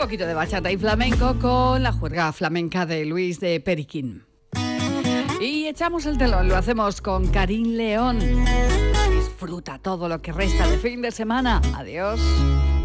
poquito de bachata y flamenco con la juerga flamenca de Luis de Periquín. Y echamos el telón, lo hacemos con Karin León. Disfruta todo lo que resta de fin de semana. Adiós.